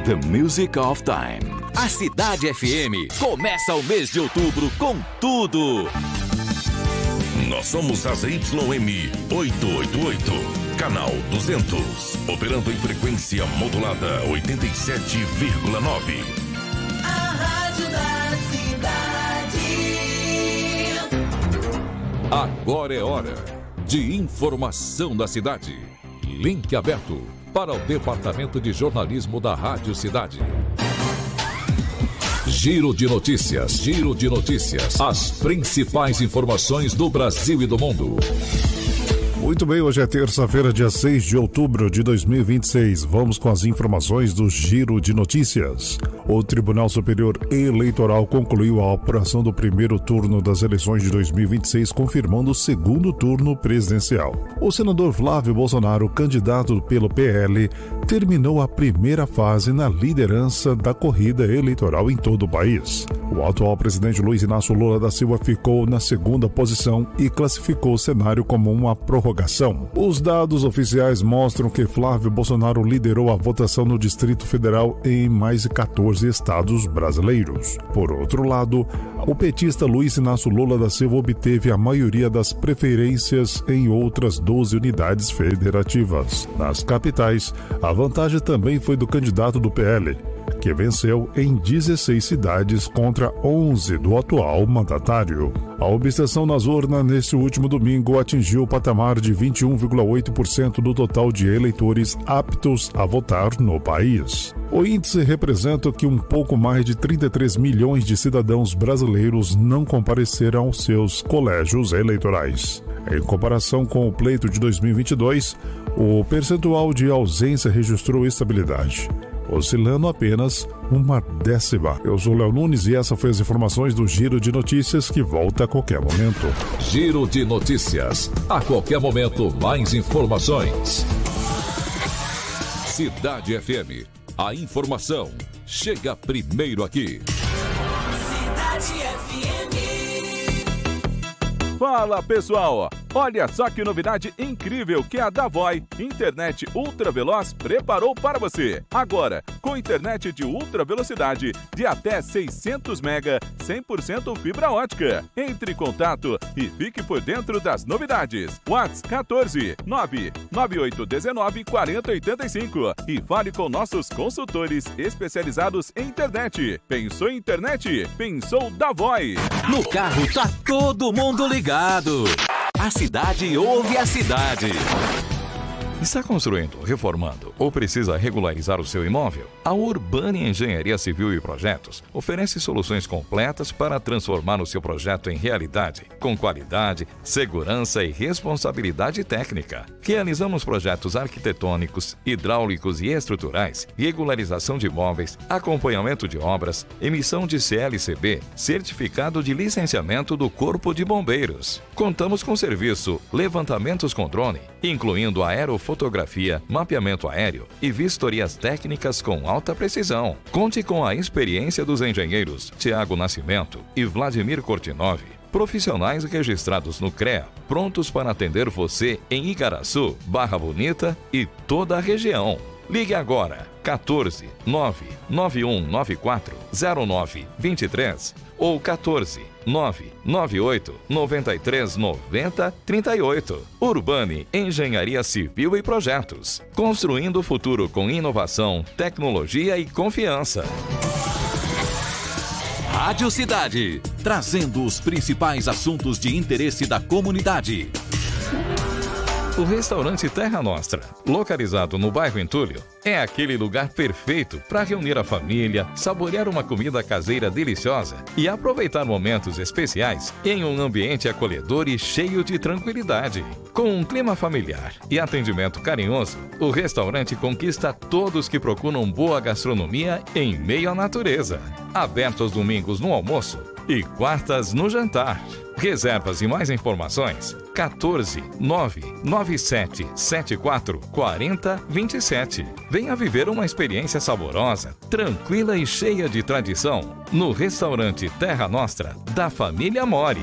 The Music of Time. A Cidade FM começa o mês de outubro com tudo. Nós somos a ZYM 888, canal 200, operando em frequência modulada 87,9. A rádio da cidade. Agora é hora de informação da cidade. Link aberto para o Departamento de Jornalismo da Rádio Cidade. Giro de notícias, giro de notícias. As principais informações do Brasil e do mundo. Muito bem, hoje é terça-feira, dia 6 de outubro de 2026. Vamos com as informações do Giro de Notícias. O Tribunal Superior Eleitoral concluiu a apuração do primeiro turno das eleições de 2026, confirmando o segundo turno presidencial. O senador Flávio Bolsonaro, candidato pelo PL, terminou a primeira fase na liderança da corrida eleitoral em todo o país. O atual presidente Luiz Inácio Lula da Silva ficou na segunda posição e classificou o cenário como uma prorrogação. Os dados oficiais mostram que Flávio Bolsonaro liderou a votação no Distrito Federal em mais de 14 estados brasileiros. Por outro lado, o petista Luiz Inácio Lula da Silva obteve a maioria das preferências em outras 12 unidades federativas. Nas capitais, a vantagem também foi do candidato do PL, que venceu em 16 cidades contra 11 do atual mandatário. A obstenção nas urnas neste último domingo atingiu o patamar de 21,8% do total de eleitores aptos a votar no país. O índice representa que um pouco mais de 33 milhões de cidadãos brasileiros não compareceram aos seus colégios eleitorais. Em comparação com o pleito de 2022, o percentual de ausência registrou estabilidade, oscilando apenas uma décima. Eu sou Léo Nunes e essa foi as informações do Giro de Notícias, que volta a qualquer momento. Giro de Notícias. A qualquer momento, mais informações. Cidade FM. A informação chega primeiro aqui. Cidade FM. Fala, pessoal! Olha só que novidade incrível que a Davoi Internet Ultra Veloz preparou para você. Agora, com internet de ultra velocidade de até 600 MB, 100% fibra ótica. Entre em contato e fique por dentro das novidades. WhatsApp 14 99819 4085 e fale com nossos consultores especializados em internet. Pensou em internet? Pensou Davoi. No carro tá todo mundo ligado. A cidade ouve a cidade. Está construindo, reformando ou precisa regularizar o seu imóvel? A Urbani Engenharia Civil e Projetos oferece soluções completas para transformar o seu projeto em realidade, com qualidade, segurança e responsabilidade técnica. Realizamos projetos arquitetônicos, hidráulicos e estruturais, regularização de imóveis, acompanhamento de obras, emissão de CLCB, certificado de licenciamento do Corpo de Bombeiros. Contamos com serviço levantamentos com drone, incluindo aerofotografia, mapeamento aéreo e vistorias técnicas com alta precisão. Conte com a experiência dos engenheiros Tiago Nascimento e Vladimir Kortinov, profissionais registrados no CREA, prontos para atender você em Igaraçu, Barra Bonita e toda a região. Ligue agora, 14 99194 0923 ou 14 998 93 90 38. Urbani Engenharia Civil e Projetos. Construindo o futuro com inovação, tecnologia e confiança. Rádio Cidade, trazendo os principais assuntos de interesse da comunidade. O restaurante Terra Nostra, localizado no bairro Entulho, é aquele lugar perfeito para reunir a família, saborear uma comida caseira deliciosa e aproveitar momentos especiais em um ambiente acolhedor e cheio de tranquilidade. Com um clima familiar e atendimento carinhoso, o restaurante conquista todos que procuram boa gastronomia em meio à natureza. Aberto aos domingos no almoço e quartas no jantar. Reservas e mais informações 14 997 74 40 27. Venha viver uma experiência saborosa, tranquila e cheia de tradição no restaurante Terra Nostra da família Mori.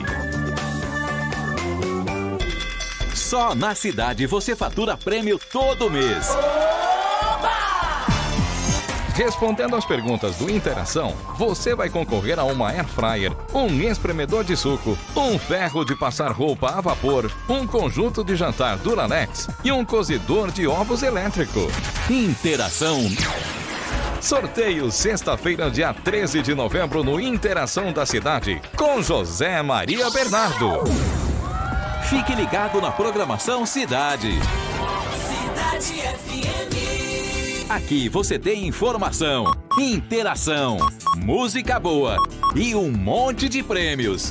Só na cidade você fatura prêmio todo mês. Respondendo às perguntas do Interação, você vai concorrer a uma Air Fryer, um espremedor de suco, um ferro de passar roupa a vapor, um conjunto de jantar Duralex e um cozidor de ovos elétrico. Interação. Sorteio sexta-feira, dia 13 de novembro, no Interação da Cidade, com José Maria Bernardo. Fique ligado na programação Cidade. Cidade FM. Aqui você tem informação, interação, música boa e um monte de prêmios.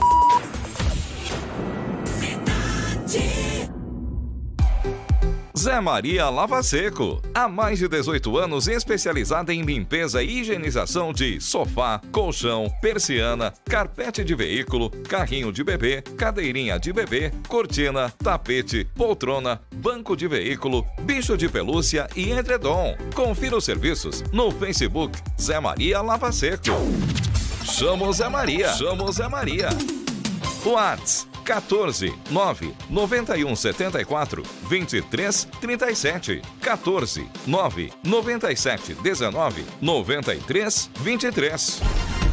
Zé Maria Lava Seco. Há mais de 18 anos especializada em limpeza e higienização de sofá, colchão, persiana, carpete de veículo, carrinho de bebê, cadeirinha de bebê, cortina, tapete, poltrona, banco de veículo, bicho de pelúcia e edredom. Confira os serviços no Facebook Zé Maria Lava Seco. Chama o Zé Maria. Chama o Zé Maria. WhatsApp 14 9 91 74 23 37 14 9 97 19 93 23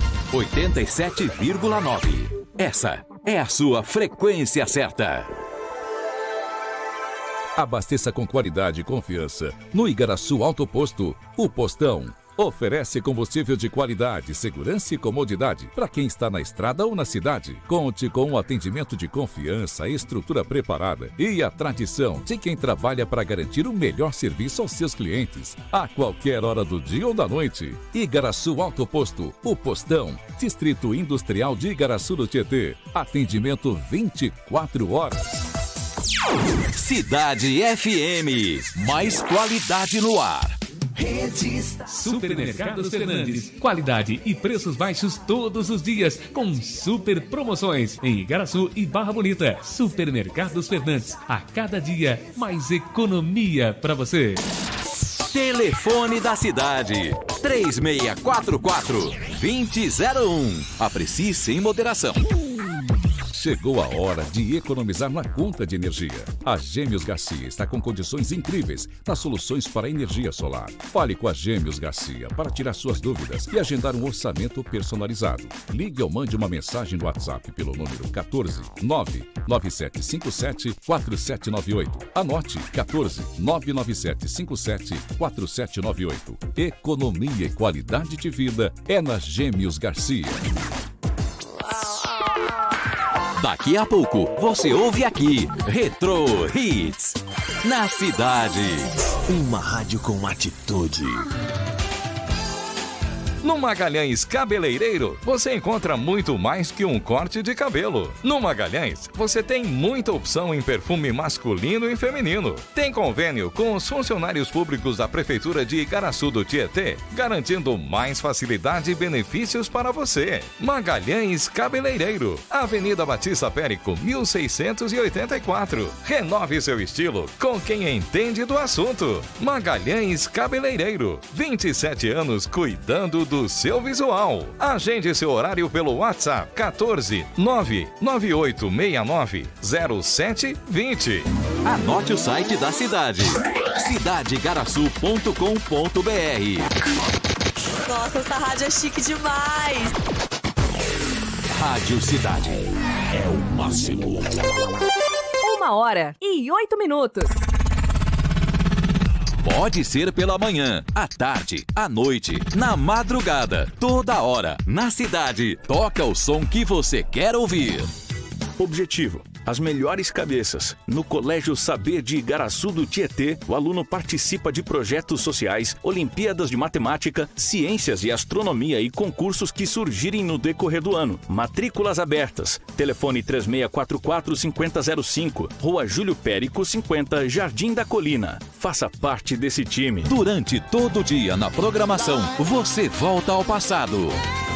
87,9. Essa é a sua frequência certa. Abasteça com qualidade e confiança no Igaraçu Autoposto, o Postão. Oferece combustível de qualidade, segurança e comodidade para quem está na estrada ou na cidade. Conte com um atendimento de confiança, estrutura preparada e a tradição de quem trabalha para garantir o melhor serviço aos seus clientes, a qualquer hora do dia ou da noite. Igaraçu Autoposto, o Postão, Distrito Industrial de Igaraçu do Tietê. Atendimento 24 horas. Cidade FM, mais qualidade no ar. Supermercados Fernandes, qualidade e preços baixos todos os dias, com super promoções em Igaraçu e Barra Bonita. Supermercados Fernandes, a cada dia mais economia para você. Telefone da cidade 3644-2001. Aprecie sem moderação. Chegou a hora de economizar na conta de energia. A Gêmeos Garcia está com condições incríveis nas soluções para energia solar. Fale com a Gêmeos Garcia para tirar suas dúvidas e agendar um orçamento personalizado. Ligue ou mande uma mensagem no WhatsApp pelo número 14 99757 4798. Anote 14 99757 4798. Economia e qualidade de vida é na Gêmeos Garcia. Daqui a pouco, você ouve aqui, Retro Hits, na cidade. Uma rádio com atitude. No Magalhães Cabeleireiro, você encontra muito mais que um corte de cabelo. No Magalhães, você tem muita opção em perfume masculino e feminino. Tem convênio com os funcionários públicos da Prefeitura de Igaraçu do Tietê, garantindo mais facilidade e benefícios para você. Magalhães Cabeleireiro, Avenida Batista Périco, 1684. Renove seu estilo com quem entende do assunto. Magalhães Cabeleireiro, 27 anos cuidando do seu visual. Agende seu horário pelo WhatsApp 14 99869 0720. Anote o site da cidade, cidadeigaraçu.com.br. Nossa, essa rádio é chique demais. Rádio Cidade é o máximo. 1h08. Pode ser pela manhã, à tarde, à noite, na madrugada, toda hora, na cidade. Toca o som que você quer ouvir. Objetivo: as melhores cabeças. No Colégio Saber de Igaraçu do Tietê, o aluno participa de projetos sociais, Olimpíadas de Matemática, Ciências e Astronomia e concursos que surgirem no decorrer do ano. Matrículas abertas. Telefone 3644-5005, Rua Júlio Périco 50, Jardim da Colina. Faça parte desse time. Durante todo o dia na programação, você volta ao passado.